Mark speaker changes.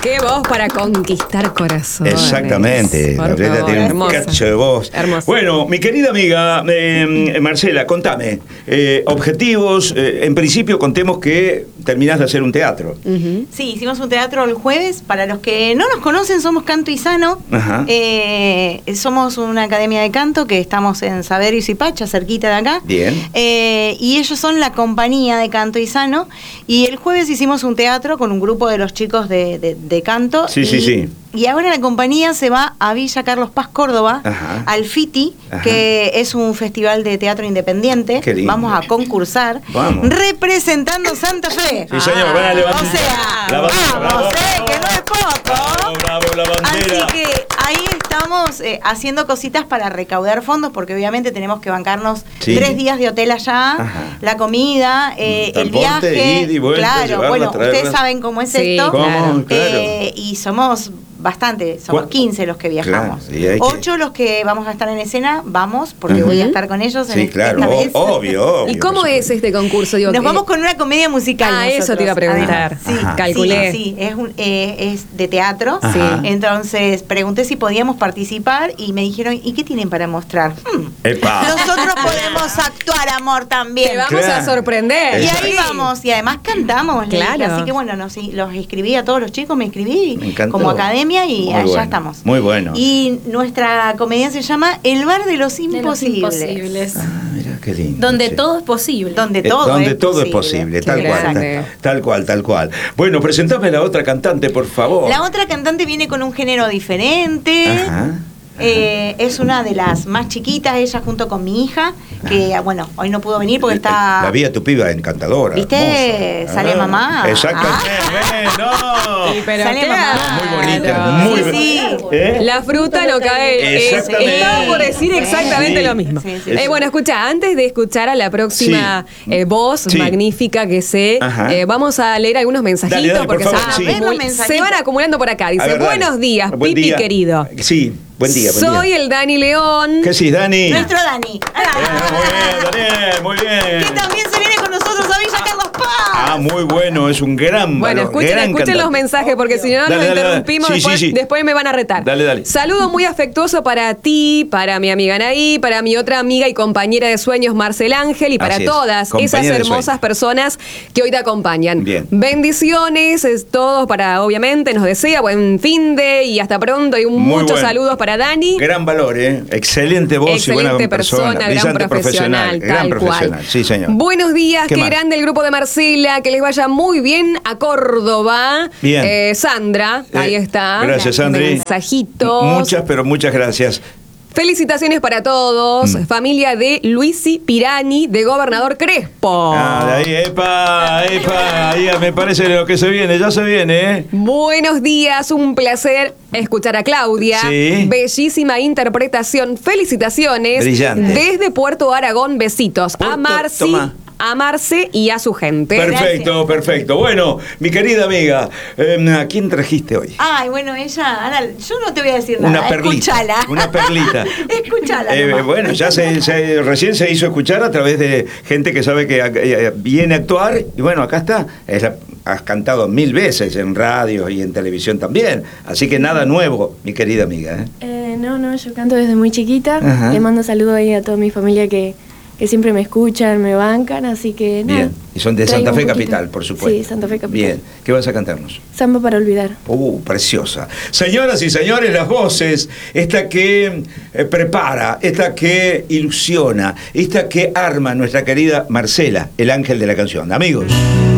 Speaker 1: Qué voz para conquistar corazones.
Speaker 2: Exactamente. Gabriela tiene un cacho de voz.
Speaker 1: Hermosa.
Speaker 2: Bueno, mi querida amiga Marcela, contame. Objetivos. En principio, contemos que terminás de hacer un teatro.
Speaker 3: Sí, hicimos un teatro el jueves. Para los que no nos conocen, somos Canto y Sano. Somos una academia de canto que estamos en Saavedra y Suipacha, cerquita de acá.
Speaker 2: Bien.
Speaker 3: Y ellos son la compañía de Canto y Sano. Y el jueves hicimos un teatro con un grupo de los chicos de canto.
Speaker 2: Sí.
Speaker 3: Y ahora la compañía se va a Villa Carlos Paz, Córdoba, al FITI, que es un festival de teatro independiente.
Speaker 2: Qué lindo.
Speaker 3: Vamos a concursar representando Santa Fe.
Speaker 2: Sí, señor, van a levantar.
Speaker 3: O sea,
Speaker 2: la bandera,
Speaker 3: vamos, que no es poco.
Speaker 2: Bravo, la bandera.
Speaker 3: Así que ahí estamos haciendo cositas para recaudar fondos, porque obviamente tenemos que bancarnos 3 días de hotel allá, la comida, el viaje.
Speaker 2: Ida y vuelta,
Speaker 3: claro, bueno, ustedes saben cómo es esto.
Speaker 2: Claro.
Speaker 3: Y somos bastante, somos 15 los que viajamos.
Speaker 2: Claro,
Speaker 3: 8 los que vamos a estar en escena, porque voy a estar con ellos en esta vez.
Speaker 2: Obvio.
Speaker 1: ¿Y cómo es este concurso?
Speaker 3: Nos vamos con una comedia musical.
Speaker 1: Eso te iba a preguntar.
Speaker 3: Sí,
Speaker 1: calculé.
Speaker 3: Sí, es de teatro. Entonces pregunté si podíamos participar y me dijeron, ¿y qué tienen para mostrar? Nosotros podemos actuar, amor, también.
Speaker 1: Te vamos a sorprender.
Speaker 3: Y ahí vamos, y además cantamos.
Speaker 1: Claro.
Speaker 3: Así que bueno, los inscribí a todos los chicos, me inscribí como academia y
Speaker 2: muy
Speaker 3: allá
Speaker 2: bueno,
Speaker 3: estamos.
Speaker 2: Muy bueno.
Speaker 3: Y nuestra comedia se llama El Bar de los Imposibles.
Speaker 2: Mira, qué lindo.
Speaker 4: Donde todo es posible.
Speaker 3: Donde todo es posible.
Speaker 2: Tal cual. Bueno, presentame a la otra cantante, por favor.
Speaker 3: La otra cantante viene con un género diferente. Es una de las más chiquitas, ella junto con mi hija, que bueno, hoy no pudo venir porque está...
Speaker 2: La vi a tu piba encantadora.
Speaker 3: ¿Viste?
Speaker 2: Hermosa.
Speaker 3: Sale mamá.
Speaker 2: Exactamente.
Speaker 1: Sí, pero
Speaker 3: sale mamá.
Speaker 2: Muy bonita.
Speaker 3: Sí.
Speaker 1: La fruta no cae.
Speaker 2: Exactamente.
Speaker 1: Estaba por decir exactamente lo mismo. Bueno, escucha, antes de escuchar a la próxima voz magnífica que sé, vamos a leer algunos mensajitos
Speaker 2: dale,
Speaker 1: porque
Speaker 2: por favor,
Speaker 1: se van acumulando por acá. Dice, buenos días,
Speaker 2: Buen
Speaker 1: Pipi
Speaker 2: día.
Speaker 1: querido.
Speaker 2: Sí, buen día.
Speaker 1: Soy el Dani León.
Speaker 2: ¿Qué sí, Dani?
Speaker 3: Nuestro Dani.
Speaker 2: Muy bien.
Speaker 3: Que también se viene con nosotros a Villa Carlos Paz.
Speaker 2: Muy bueno, es un gran
Speaker 1: Bueno, escuchen los mensajes porque si no nos interrumpimos, después me van a retar.
Speaker 2: Dale.
Speaker 1: Saludo muy afectuoso para ti, para mi amiga Anaí, para mi otra amiga y compañera de sueños Marcel Ángel y para todas esas hermosas personas que hoy te acompañan.
Speaker 2: Bien.
Speaker 1: Bendiciones, todos obviamente, nos desea buen finde y hasta pronto y muchos saludos para Dani.
Speaker 2: Gran valor, excelente voz y buena persona,
Speaker 1: gran profesional,
Speaker 2: gran profesional, sí señor.
Speaker 1: Buenos días, qué grande el grupo de Marcela, que les vaya muy bien a Córdoba.
Speaker 2: Bien.
Speaker 1: Sandra, ahí está.
Speaker 2: Gracias, Sandri.
Speaker 1: Mensajitos.
Speaker 2: Muchas gracias.
Speaker 1: Felicitaciones para todos, familia de Luisi Pirani, de Gobernador Crespo.
Speaker 2: Ahí me parece lo que se viene, ya se viene,
Speaker 1: Buenos días, un placer escuchar a Claudia. Bellísima interpretación, felicitaciones.
Speaker 2: Brillante.
Speaker 1: Desde Puerto Aragón, besitos. A Marce y a su gente.
Speaker 2: Perfecto. Bueno, mi querida amiga, ¿a quién trajiste hoy?
Speaker 3: Ay, bueno, ella, Ana, yo no te voy a decir nada.
Speaker 2: Una perlita.
Speaker 3: Escúchala.
Speaker 2: Bueno, ya recién se hizo escuchar a través de gente que sabe que viene a actuar. Y bueno, acá está. Has cantado 1000 veces en radio y en televisión también. Así que nada nuevo, mi querida amiga.
Speaker 5: No, yo canto desde muy chiquita. Le mando saludos ahí a toda mi familia que siempre me escuchan, me bancan, así que nada.
Speaker 2: Bien, y son de Santa Fe Capital, por supuesto.
Speaker 5: Sí, Santa Fe Capital.
Speaker 2: Bien, ¿qué vas a cantarnos?
Speaker 5: Samba para olvidar.
Speaker 2: Preciosa. Señoras y señores, las voces, esta que prepara, esta que ilusiona, esta que arma nuestra querida Marcela, el ángel de la canción. Amigos.